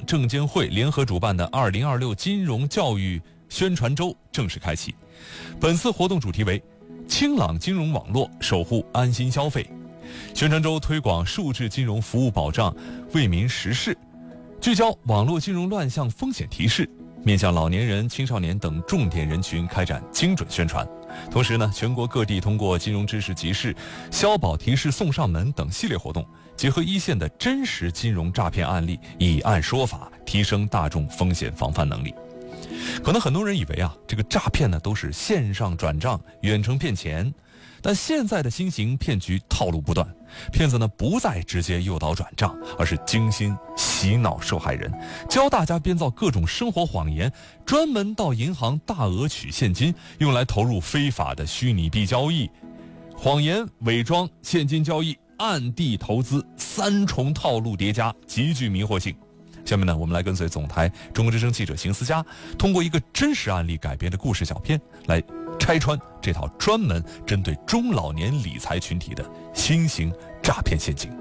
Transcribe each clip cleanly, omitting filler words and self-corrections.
证监会联合主办的2026金融教育宣传周正式开启。本次活动主题为清朗金融网络，守护安心消费。宣传周推广数字金融服务保障，为民实事，聚焦网络金融乱象风险提示，面向老年人、青少年等重点人群开展精准宣传。同时呢，全国各地通过金融知识集市、消保提示送上门等系列活动，结合一线的真实金融诈骗案例，以案说法，提升大众风险防范能力。可能很多人以为这个诈骗呢都是线上转账、远程骗钱，但现在的新型骗局套路不断，骗子呢不再直接诱导转账，而是精心洗脑受害人，教大家编造各种生活谎言，专门到银行大额取现金，用来投入非法的虚拟币交易。谎言、伪装、现金交易、暗地投资，三重套路叠加，极具迷惑性。下面呢，我们来跟随总台中国之声记者邢思佳，通过一个真实案例改编的故事小片，来拆穿这套专门针对中老年理财群体的新型诈骗陷阱。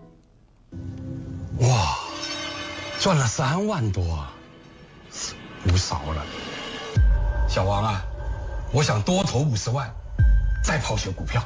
哇，赚了3万多，不少了。小王啊，我想多投50万，再抛些股票。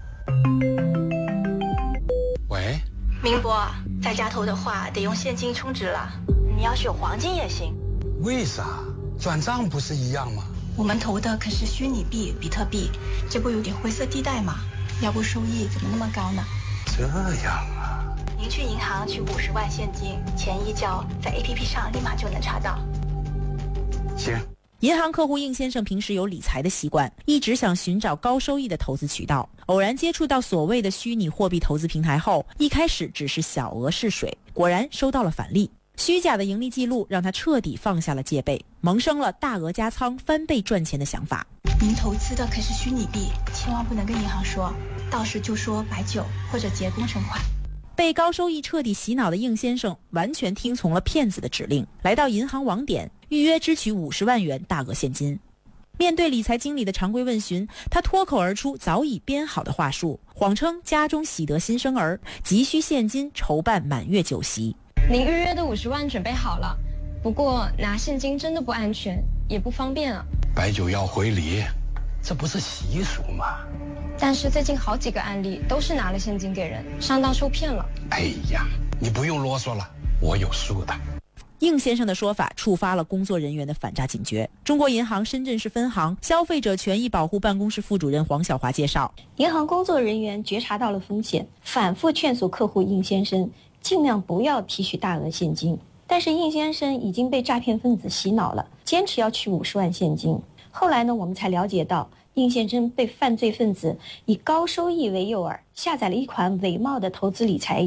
喂， 明博，在家投的话得用现金充值了，你要是有黄金也行。 为啥？转账不是一样吗？ 我们投的可是虚拟币、比特币，这不有点灰色地带吗？要不收益怎么那么高呢？ 这样啊。 您去银行取50万现金，钱一交，在 APP 上立马就能查到。 行。 银行客户应先生平时有理财的习惯，一直想寻找高收益的投资渠道。偶然接触到所谓的虚拟货币投资平台后，一开始只是小额试水，果然收到了返利。虚假的盈利记录让他彻底放下了戒备，萌生了大额加仓翻倍赚钱的想法。 您投资的可是虚拟币，千万不能跟银行说，到时就说白酒或者结工程款。 被高收益彻底洗脑的应先生完全听从了骗子的指令，来到银行网点预约支取50万元大额现金。面对理财经理的常规问询，他脱口而出早已编好的话术，谎称家中喜得新生儿，急需现金筹办满月酒席。 您预约的50万准备好了，不过拿现金真的不安全，也不方便啊。 白酒要回礼，这不是习俗吗？ 但是最近好几个案例都是拿了现金给人，上当受骗了。 哎呀，你不用啰嗦了，我有数的。 应先生的说法触发了工作人员的反诈警觉。中国银行深圳市分行消费者权益保护办公室副主任黄晓华介绍， 银行工作人员觉察到了风险，反复劝阻客户应先生尽量不要提取大额现金，但是应先生已经被诈骗分子洗脑了，坚持要取50万现金。后来呢，我们才了解到应先生被犯罪分子以高收益为诱饵，下载了一款伪冒的投资理财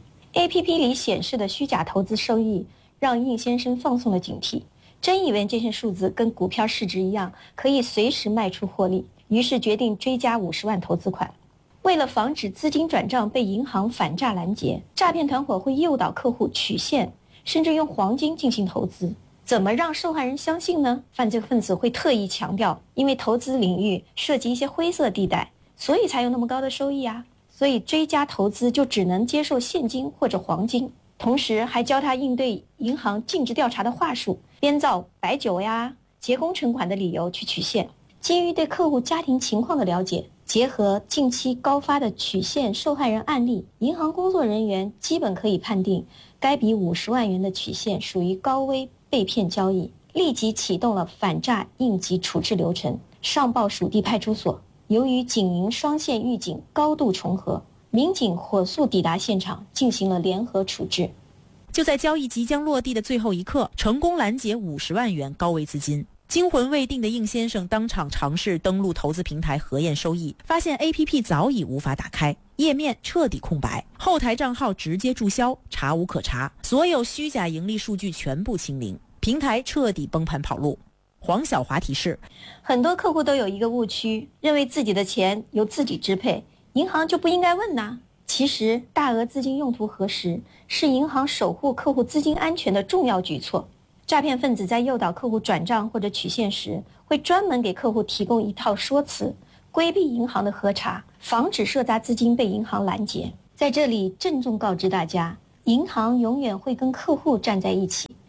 APP 里显示的虚假投资收益让应先生放松了警惕，真以为这些数字跟股票市值一样，可以随时卖出获利，于是决定追加50万投资款。为了防止资金转账被银行反诈拦截，诈骗团伙会诱导客户取现，甚至用黄金进行投资。怎么让受害人相信呢？犯罪分子会特意强调，因为投资领域涉及一些灰色地带，所以才有那么高的收益啊。所以追加投资就只能接受现金或者黄金，同时还教他应对银行尽职调查的话术，编造白酒呀、结工程款的理由去取现。基于对客户家庭情况的了解，结合近期高发的取现受害人案例，银行工作人员基本可以判定该笔50万元的取现属于高危被骗交易，立即启动了反诈应急处置流程，上报属地派出所。由于警银双线预警高度重合，民警火速抵达现场，进行了联合处置。 就在交易即将落地的最后一刻，成功拦截50万元高危资金。惊魂未定的应先生当场尝试登录投资平台核验收益，发现 APP 早已无法打开，页面彻底空白，后台账号直接注销，查无可查，所有虚假盈利数据全部清零，平台彻底崩盘跑路。黄晓华提示， 很多客户都有一个误区，认为自己的钱由自己支配，银行就不应该问呐。其实大额资金用途核实是银行守护客户资金安全的重要举措。诈骗分子在诱导客户转账或者取现时，会专门给客户提供一套说辞，规避银行的核查，防止涉诈资金被银行拦截。在这里郑重告知大家，银行永远会跟客户站在一起，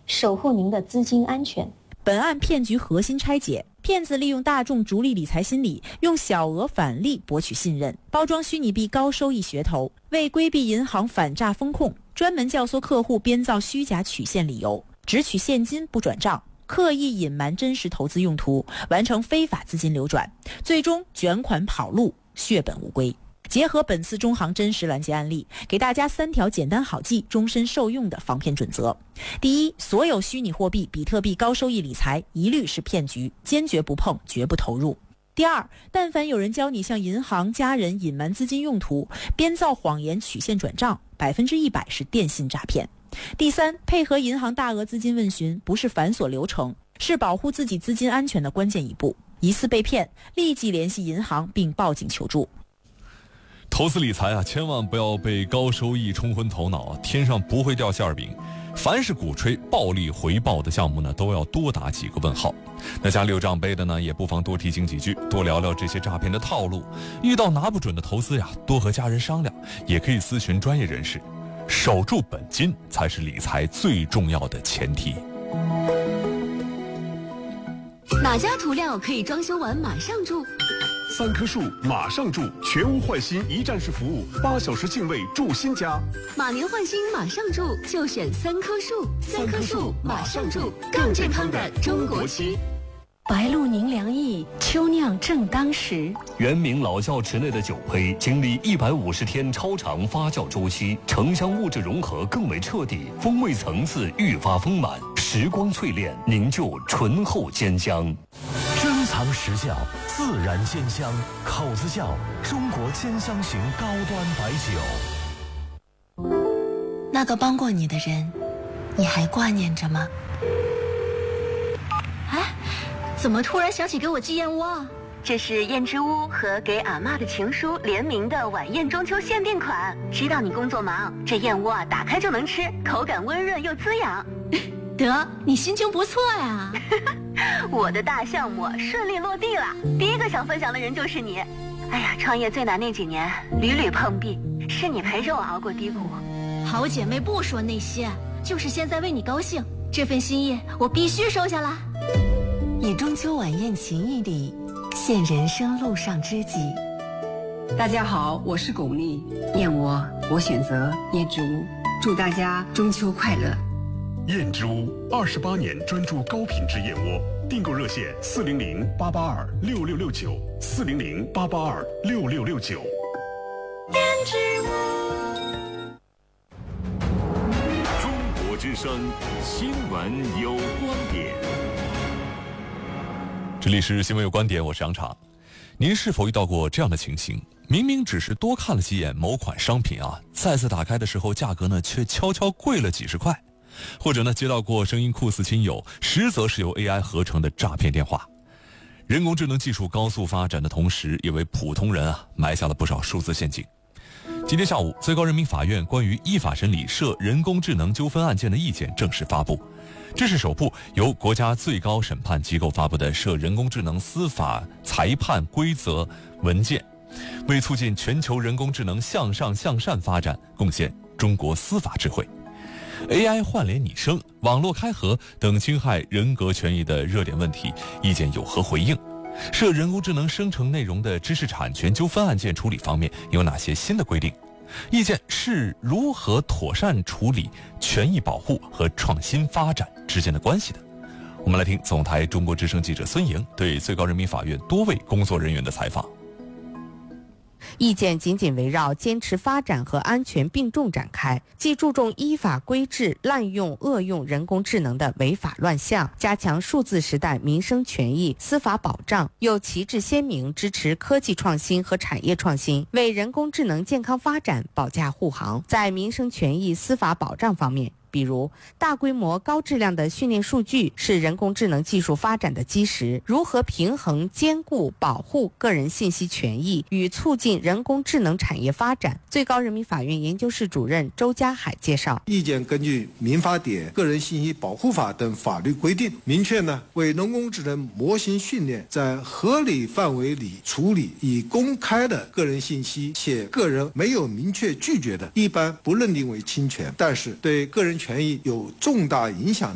守护您的资金安全。 本案骗局核心拆解：骗子利用大众逐利理财心理，用小额返利博取信任，包装虚拟币高收益噱头，为规避银行反诈风控，专门教唆客户编造虚假取现理由，只取现金不转账，刻意隐瞒真实投资用途，完成非法资金流转，最终卷款跑路，血本无归。结合本次中行真实拦截案例，给大家3条简单好记、终身受用的防骗准则。第一，所有虚拟货币、比特币高收益理财一律是骗局，坚决不碰，绝不投入。第二，但凡有人教你向银行、家人隐瞒资金用途，编造谎言取现转账，100%是电信诈骗。第三，配合银行大额资金问询不是繁琐流程，是保护自己资金安全的关键一步。疑似被骗，立即联系银行并报警求助。 投资理财啊，千万不要被高收益冲昏头脑啊！天上不会掉馅儿饼，凡是鼓吹暴利回报的项目呢，都要多打几个问号。那家里有长辈的呢，也不妨多提醒几句，多聊聊这些诈骗的套路。遇到拿不准的投资呀，多和家人商量，也可以咨询专业人士。守住本金才是理财最重要的前提。 哪家涂料可以装修完马上住 ？3棵树马上住，全屋换新一站式服务，8小时净位住新家。 马年换新马上住，就选3棵树。3棵树马上住，更健康的中国区。 白露宁凉意，秋酿正当时。 原名老窖池内的酒胚，经历150天超长发酵周期，橙香物质融合更为彻底，风味层次愈发丰满，时光淬炼，凝就醇厚坚香。 珍藏实窖，自然鲜香，口子窖，中国坚香型高端白酒。 那个帮过你的人，你还挂念着吗？ 哎，怎么突然想起给我寄燕窝啊？ 这是燕之屋和给阿嬷的情书联名的晚宴中秋限定款。知道你工作忙，这燕窝啊打开就能吃，口感温润又滋养。 得，你心情不错呀。 我的大项目顺利落地了，第一个想分享的人就是你。哎呀，创业最难那几年，屡屡碰壁，是你陪着我熬过低谷。 好姐妹不说那些，就是现在为你高兴，这份心意我必须收下来。 以中秋晚宴情谊里，现人生路上知己。 大家好，我是巩俐，燕窝我选择燕之屋，祝大家中秋快乐。 燕之屋28年专注高品质燕窝，订购热线400-882-6669，400-882-6669。 燕之屋。 中国之声，新闻有观点。 这里是新闻有观点，我是杨常。您是否遇到过这样的情形？明明只是多看了几眼某款商品啊，再次打开的时候价格呢却悄悄贵了几十块，或者呢接到过声音酷似亲友，实则是由 AI 合成的诈骗电话。人工智能技术高速发展的同时，也为普通人埋下了不少数字陷阱。今天下午，最高人民法院关于依法审理涉人工智能纠纷案件的意见正式发布。这是首部由国家最高审判机构发布的涉人工智能司法裁判规则文件，为促进全球人工智能向上向善发展贡献中国司法智慧。AI 换脸拟声、网络开合等侵害人格权益的热点问题，意见有何回应？涉人工智能生成内容的知识产权纠纷案件处理方面有哪些新的规定？意见是如何妥善处理权益保护和创新发展之间的关系的？我们来听总台中国之声记者孙莹对最高人民法院多位工作人员的采访。 意见紧紧围绕坚持发展和安全并重展开，既注重依法规制滥用恶用人工智能的违法乱象，加强数字时代民生权益司法保障，又旗帜鲜明支持科技创新和产业创新，为人工智能健康发展保驾护航。在民生权益司法保障方面，比如大规模高质量的训练数据是人工智能技术发展的基石，如何平衡兼顾保护个人信息权益与促进人工智能产业发展，最高人民法院研究室主任周家海介绍， 意见根据民法典、个人信息保护法等法律规定，明确为人工智能模型训练在合理范围里处理已公开的个人信息，且个人没有明确拒绝的，一般不认定为侵权，但是对个人权益有重大影响